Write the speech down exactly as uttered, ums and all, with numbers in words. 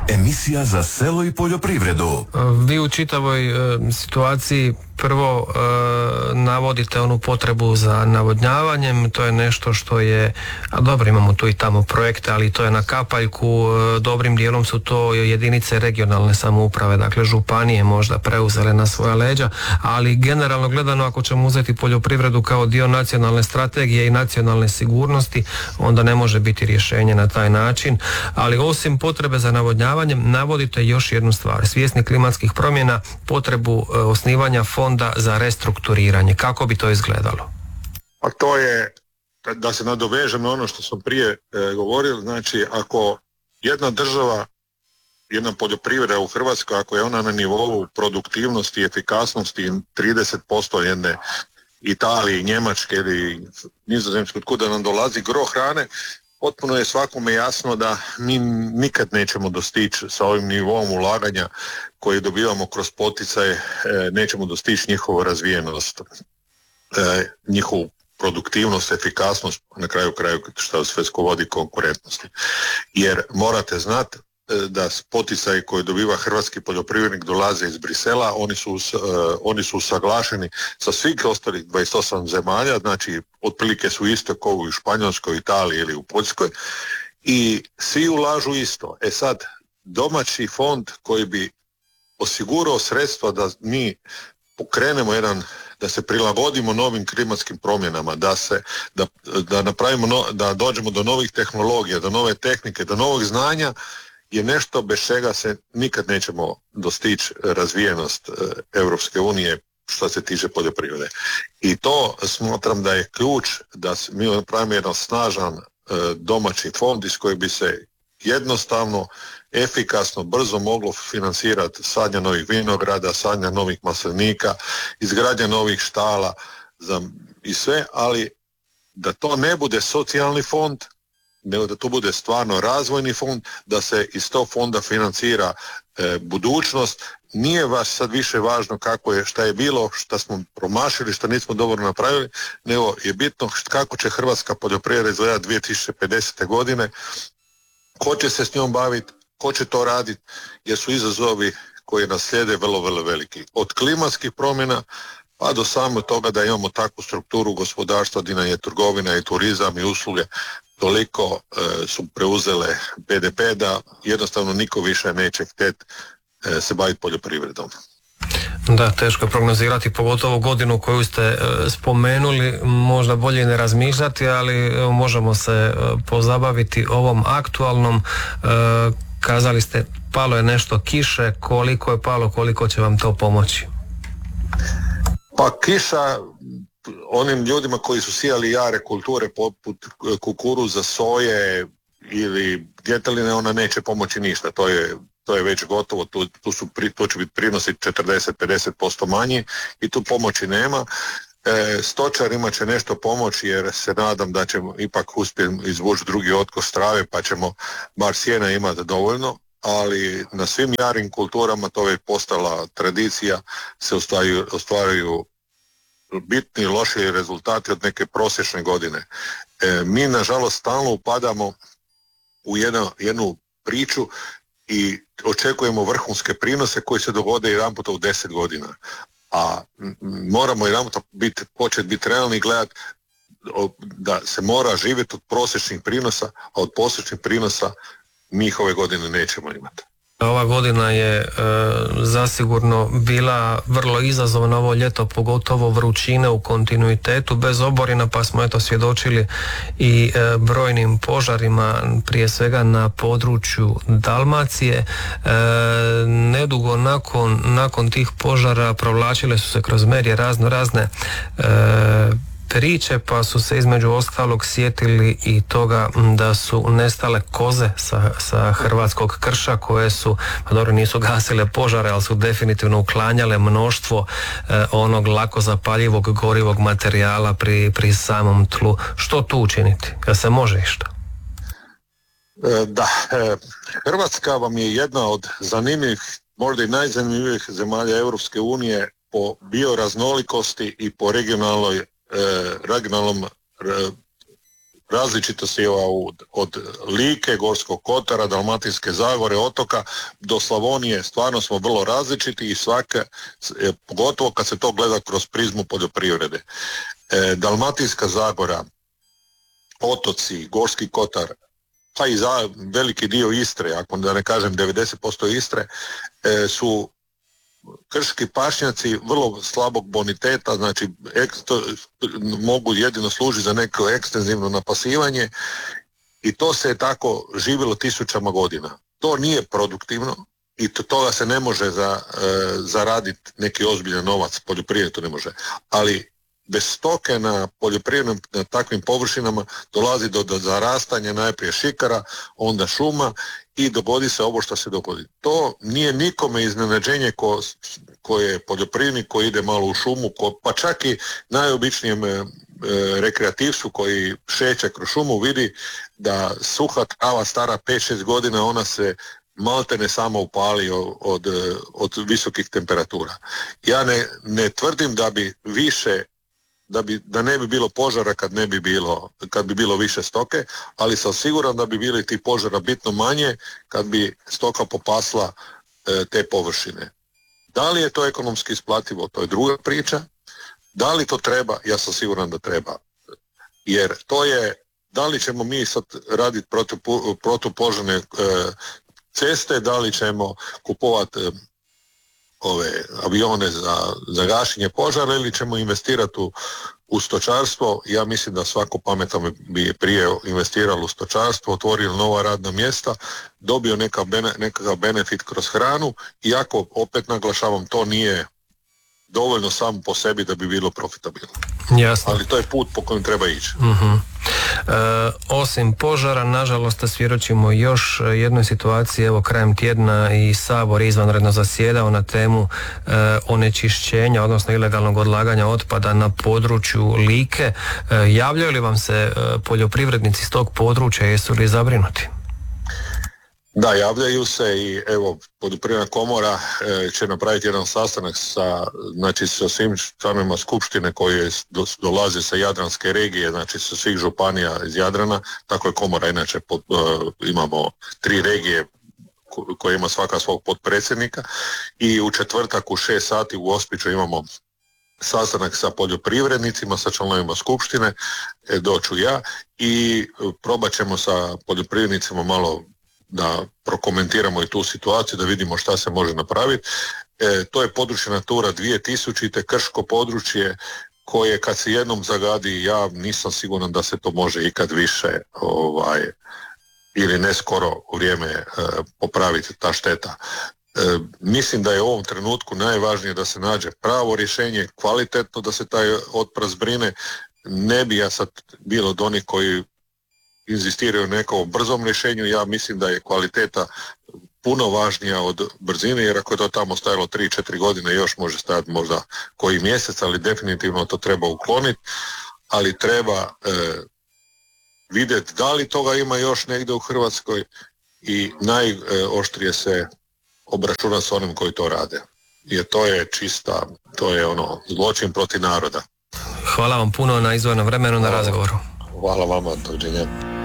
Emisija za selo i poljoprivredu. Vi u čitavoj e, situaciji prvo e, navodite onu potrebu za navodnjavanjem, to je nešto što je, a dobro, imamo tu i tamo projekte, ali to je na kapaljku, e, dobrim dijelom su to jedinice regionalne samouprave, dakle županije možda preuzele na svoja leđa, ali generalno gledano ako ćemo uzeti poljoprivredu kao dio nacionalne strategije i nacionalne sigurnosti, onda ne može biti rješenje na taj način, ali osim potrebe za navodnjavanjem navodite još jednu stvar, svjesni klimatskih promjena, potrebu e, osnivanja fonda za restrukturiranje. Kako bi to izgledalo? A to je, da se nadovežem na ono što sam prije e, govorio, znači ako jedna država, jedna poljoprivreda u Hrvatskoj, ako je ona na nivou produktivnosti i efikasnosti trideset posto jedne Italije, Njemačke ili Nizozemske, od kuda nam dolazi gro hrane, potpuno je svakome jasno da mi nikad nećemo dostići sa ovim nivom ulaganja koje dobivamo kroz poticaje, nećemo dostići njihovu razvijenost, njihovu produktivnost, efikasnost, na kraju kraju što sve vodi konkurentnosti. Jer morate znati da poticaji koje dobiva hrvatski poljoprivrednik dolaze iz Brisela, oni su, uh, oni su usaglašeni sa svih ostalih dvadeset osam zemalja, znači otprilike su isto kao u Španjolskoj, Italiji ili u Poljskoj i svi ulažu isto. E sad, domaći fond koji bi osigurao sredstva da mi pokrenemo jedan, da se prilagodimo novim klimatskim promjenama, da se, da, da napravimo, no, da dođemo do novih tehnologija, do nove tehnike, do novog znanja, je nešto bez čega se nikad nećemo dostići razvijenost e, Europske unije što se tiče poljoprivrede. I to smatram da je ključ da mi napravimo jedan snažan e, domaći fond iz kojeg bi se jednostavno, efikasno, brzo moglo financirati sadnja novih vinograda, sadnja novih maslinika, izgradnja novih štala za, i sve, ali da to ne bude socijalni fond, nego da to bude stvarno razvojni fond, da se iz tog fonda financira e, budućnost. Nije vas sad više važno kako je, šta je bilo, šta smo promašili, šta nismo dobro napravili, nego je bitno kako će hrvatska poljoprivreda izgledati dvije tisuće pedesete. godine, ko će se s njom baviti, ko će to raditi, jer su izazovi koji nas slijede vrlo, vrlo veliki. Od klimatskih promjena pa do samo toga da imamo takvu strukturu gospodarstva gdje nam je trgovina i turizam i usluge toliko e, su preuzele be de pe da jednostavno niko više neće htjeti e, se baviti poljoprivredom. Da, teško je prognozirati, pogotovo godinu koju ste e, spomenuli, možda bolje ne razmišljati, ali e, možemo se e, pozabaviti ovom aktualnom. E, kazali ste, palo je nešto kiše, koliko je palo, koliko će vam to pomoći? Pa kiša onim ljudima koji su sijali jare kulture poput kukuruza, soje ili djeteline, ona neće pomoći ništa, to je, to je već gotovo, tu, tu, su, tu će biti prinosi četrdeset do pedeset posto manji i tu pomoći nema. E, stočarima će nešto pomoći jer se nadam da ćemo ipak uspjeti izvući drugi otkos trave pa ćemo bar sjena imati dovoljno, ali na svim jarim kulturama to je postala tradicija, se ostvaruju, ostvaruju bitni loši rezultati od neke prosječne godine. E, mi nažalost stalno upadamo u jednu, jednu priču i očekujemo vrhunske prinose koji se dogode jedanput u deset godina. A m, moramo jedanput biti, početi biti realni i gledati da se mora živjeti od prosječnih prinosa, a od prosječnih prinosa mi ih ove godine nećemo imati. Ova godina je e, zasigurno bila vrlo izazovna ovo ljeto, pogotovo vrućine u kontinuitetu bez oborina, pa smo eto svjedočili i e, brojnim požarima, prije svega na području Dalmacije. E, nedugo nakon, nakon tih požara provlačile su se kroz medije razno razne e, priče, pa su se između ostalog sjetili i toga da su nestale koze sa, sa hrvatskog krša koje su, pa dobro nisu gasile požare, ali su definitivno uklanjale mnoštvo eh, onog lako zapaljivog gorivog materijala pri, pri samom tlu. Što tu učiniti? Da se može išta? Da, Hrvatska vam je jedna od zanimljivih, možda i najzanimljivijih zemalja Europske unije po bioraznolikosti i po regionalnoj regionalnom različitosti od, od Like, Gorskog kotara, Dalmatinske zagore, otoka do Slavonije, stvarno smo vrlo različiti i svake, pogotovo kad se to gleda kroz prizmu poljoprivrede. E, Dalmatinska zagora, otoci, Gorski kotar, pa i za veliki dio Istre, ako da ne kažem devedeset posto Istre, e, su krški pašnjaci vrlo slabog boniteta, znači ek, to, mogu jedino služiti za neko ekstenzivno napasivanje i to se je tako živjelo tisućama godina. To nije produktivno i to, toga se ne može za, e, zaraditi neki ozbiljan novac, poljoprivreda to ne može, ali bez stoke na poljoprivrednim na takvim površinama dolazi do, do zarastanja najprije šikara, onda šuma i dogodi se ovo što se dogodi. To nije nikome iznenađenje ko, ko je poljoprivrednik koji ide malo u šumu, ko, pa čak i najobičnijem e, rekreativcu koji šeće kroz šumu vidi da suha trava stara pet šest godina, ona se malte ne samo upali od, od, od visokih temperatura. Ja ne, ne tvrdim da bi više Da, bi, da ne bi bilo požara kad ne bi bilo, kad bi bilo više stoke, ali sam siguran da bi bili ti požara bitno manje kad bi stoka popasla e, te površine. Da li je to ekonomski isplativo, to je druga priča. Da li to treba, ja sam siguran da treba. Jer to je, da li ćemo mi sad raditi protiv, protupožarne e, ceste, da li ćemo kupovati e, ove avione za, za gašenje požara ili ćemo investirati u, u stočarstvo. Ja mislim da svako pametan bi prije investiralo u stočarstvo, otvorio nova radna mjesta, dobio neka bene, nekakav benefit kroz hranu, iako opet naglašavam to nije dovoljno samo po sebi da bi bilo profitabilno. Jasno. Ali to je put po kojem treba ići. Uh-huh. E, osim požara, nažalost, svjedočimo još jednoj situaciji. Evo, krajem tjedna i Sabor izvanredno zasjedao na temu e, onečišćenja, odnosno ilegalnog odlaganja otpada na području Like. E, javljaju li vam se e, poljoprivrednici s tog područja, jesu li zabrinuti? Da, javljaju se i evo Poljoprivredna komora e, će napraviti jedan sastanak sa, znači, sa svim članovima skupštine koji do, dolaze sa Jadranske regije, znači sa svih županija iz Jadrana, tako je komora inače, pod, e, imamo tri regije ko, koje ima svaka svog potpredsjednika i u četvrtak u šest sati u Gospiću imamo sastanak sa poljoprivrednicima, sa članovima skupštine, e, doću ja i probat ćemo sa poljoprivrednicima malo da prokomentiramo i tu situaciju, da vidimo šta se može napraviti. E, to je područje Natura dvije tisuće, krško područje koje kad se jednom zagadi, ja nisam siguran da se to može ikad više ovaj, ili ne skoro u vrijeme e, popraviti ta šteta. E, mislim da je u ovom trenutku najvažnije da se nađe pravo rješenje, kvalitetno da se taj otpad zbrine. Ne bi ja sad bilo od onih koji inzistiraju na nekom brzom rješenju, ja mislim da je kvaliteta puno važnija od brzine, jer ako je to tamo stajalo tri četiri godine, još može stajati možda koji mjesec, ali definitivno to treba ukloniti, ali treba e, vidjeti da li toga ima još negdje u Hrvatskoj i najoštrije se obračuna s onim koji to rade. Jer to je čista, to je ono zločin protiv naroda. Hvala vam puno na izdvojenom vremenu, na razgovoru. Hvala vama, doviđenja.